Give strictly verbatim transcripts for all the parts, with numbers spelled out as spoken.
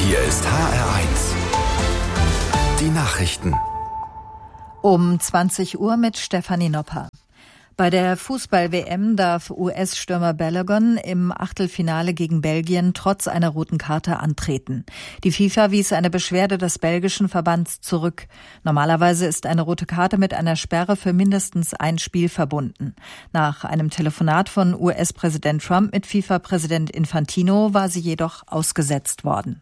Hier ist H R eins. Die Nachrichten. Um zwanzig Uhr mit Stefanie Nopper. Bei der Fußball-W M darf U S-Stürmer Balogun im Achtelfinale gegen Belgien trotz einer roten Karte antreten. Die FIFA wies eine Beschwerde des belgischen Verbands zurück. Normalerweise ist eine rote Karte mit einer Sperre für mindestens ein Spiel verbunden. Nach einem Telefonat von U S-Präsident Trump mit FIFA-Präsident Infantino war sie jedoch ausgesetzt worden.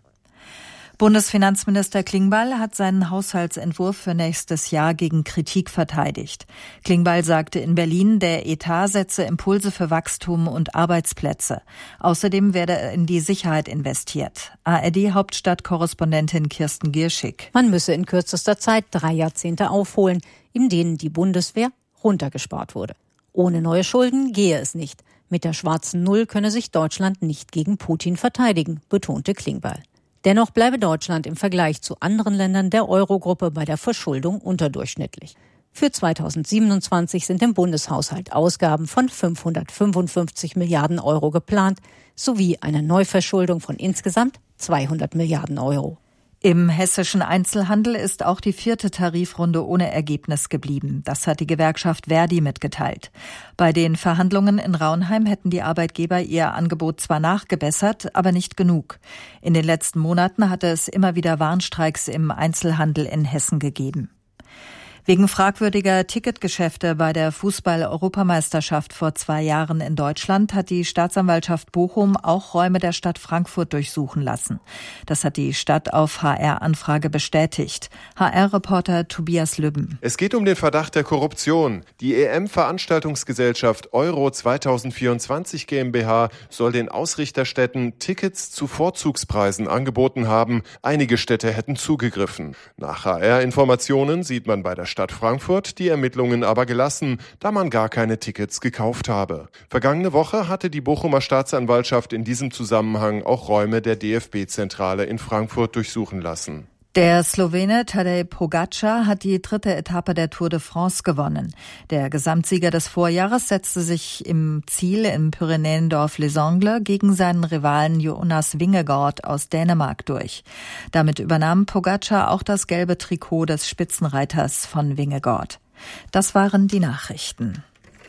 Bundesfinanzminister Klingbeil hat seinen Haushaltsentwurf für nächstes Jahr gegen Kritik verteidigt. Klingbeil sagte in Berlin, der Etat setze Impulse für Wachstum und Arbeitsplätze. Außerdem werde in die Sicherheit investiert. A R D-Hauptstadtkorrespondentin Kirsten Gierschig. Man müsse in kürzester Zeit drei Jahrzehnte aufholen, in denen die Bundeswehr runtergespart wurde. Ohne neue Schulden gehe es nicht. Mit der schwarzen Null könne sich Deutschland nicht gegen Putin verteidigen, betonte Klingbeil. Dennoch bleibe Deutschland im Vergleich zu anderen Ländern der Euro-Gruppe bei der Verschuldung unterdurchschnittlich. Für zweitausendsiebenundzwanzig sind im Bundeshaushalt Ausgaben von fünfhundertfünfundfünfzig Milliarden Euro geplant, sowie eine Neuverschuldung von insgesamt zweihundert Milliarden Euro. Im hessischen Einzelhandel ist auch die vierte Tarifrunde ohne Ergebnis geblieben. Das hat die Gewerkschaft Verdi mitgeteilt. Bei den Verhandlungen in Raunheim hätten die Arbeitgeber ihr Angebot zwar nachgebessert, aber nicht genug. In den letzten Monaten hatte es immer wieder Warnstreiks im Einzelhandel in Hessen gegeben. Wegen fragwürdiger Ticketgeschäfte bei der Fußball-Europameisterschaft vor zwei Jahren in Deutschland hat die Staatsanwaltschaft Bochum auch Räume der Stadt Frankfurt durchsuchen lassen. Das hat die Stadt auf H R-Anfrage bestätigt. H R-Reporter Tobias Lübben. Es geht um den Verdacht der Korruption. Die E M-Veranstaltungsgesellschaft Euro zweitausendvierundzwanzig GmbH soll den Ausrichterstädten Tickets zu Vorzugspreisen angeboten haben. Einige Städte hätten zugegriffen. Nach H R-Informationen sieht man bei der Stadt Frankfurt die Ermittlungen aber gelassen, da man gar keine Tickets gekauft habe. Vergangene Woche hatte die Bochumer Staatsanwaltschaft in diesem Zusammenhang auch Räume der D F B-Zentrale in Frankfurt durchsuchen lassen. Der Slowene Tadej Pogačar hat die dritte Etappe der Tour de France gewonnen. Der Gesamtsieger des Vorjahres setzte sich im Ziel im Pyrenäendorf Les Angles gegen seinen Rivalen Jonas Vingegaard aus Dänemark durch. Damit übernahm Pogačar auch das gelbe Trikot des Spitzenreiters von Vingegaard. Das waren die Nachrichten.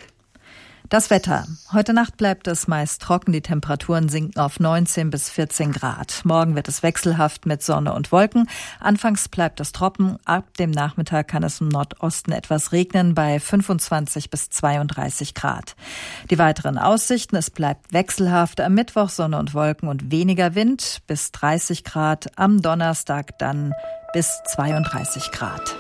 Das Wetter. Heute Nacht bleibt es meist trocken. Die Temperaturen sinken auf neunzehn bis vierzehn Grad. Morgen wird es wechselhaft mit Sonne und Wolken. Anfangs bleibt es trocken. Ab dem Nachmittag kann es im Nordosten etwas regnen bei fünfundzwanzig bis zweiunddreißig Grad. Die weiteren Aussichten. Es bleibt wechselhaft. Am Mittwoch Sonne und Wolken und weniger Wind bis dreißig Grad. Am Donnerstag dann bis zweiunddreißig Grad.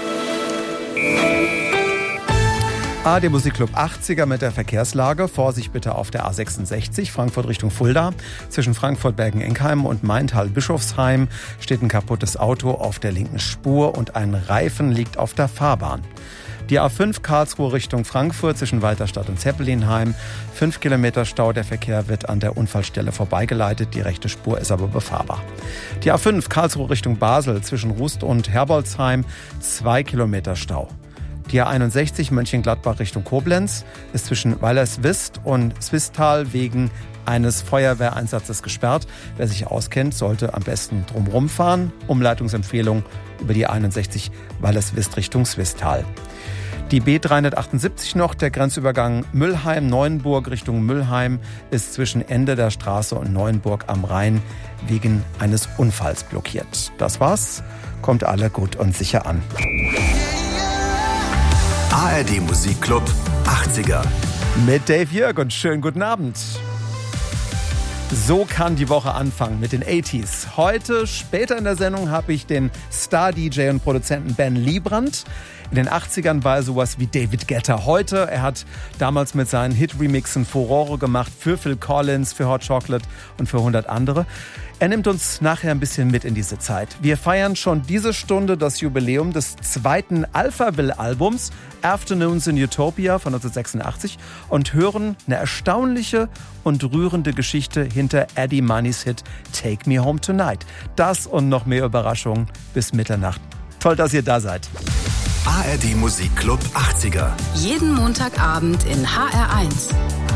A R D Musikclub achtziger mit der Verkehrslage. Vorsicht bitte auf der A sechsundsechzig, Frankfurt Richtung Fulda. Zwischen Frankfurt-Bergen-Enkheim und Maintal-Bischofsheim steht ein kaputtes Auto auf der linken Spur und ein Reifen liegt auf der Fahrbahn. Die A fünf Karlsruhe Richtung Frankfurt zwischen Walterstadt und Zeppelinheim. Fünf Kilometer Stau, der Verkehr wird an der Unfallstelle vorbeigeleitet. Die rechte Spur ist aber befahrbar. Die A fünf Karlsruhe Richtung Basel zwischen Rust und Herbolzheim. Zwei Kilometer Stau. Die A einundsechzig Mönchengladbach Richtung Koblenz ist zwischen Weilerswist und Swisttal wegen eines Feuerwehreinsatzes gesperrt. Wer sich auskennt, sollte am besten drumherum fahren. Umleitungsempfehlung über die A einundsechzig Weilerswist Richtung Swisttal. Die B dreihundertachtundsiebzig noch, der Grenzübergang Müllheim-Neuenburg Richtung Müllheim ist zwischen Ende der Straße und Neuenburg am Rhein wegen eines Unfalls blockiert. Das war's. Kommt alle gut und sicher an. A R D Musikclub achtziger. Mit Dave Jörg und schönen guten Abend. So kann die Woche anfangen mit den achtziger. Heute, später in der Sendung, habe ich den Star-D J und Produzenten Ben Liebrandt. In den achtzigern war er sowas wie David Guetta. Heute, er hat damals mit seinen Hit-Remixen Furore gemacht für Phil Collins, für Hot Chocolate und für hundert andere. Er nimmt uns nachher ein bisschen mit in diese Zeit. Wir feiern schon diese Stunde das Jubiläum des zweiten Alphaville-Albums Afternoons in Utopia von neunzehnhundertsechsundachtzig und hören eine erstaunliche und rührende Geschichte hinter Eddie Moneys Hit Take Me Home Tonight. Das und noch mehr Überraschungen bis Mitternacht. Toll, dass ihr da seid. A R D Musikclub achtziger. Jeden Montagabend in H R eins.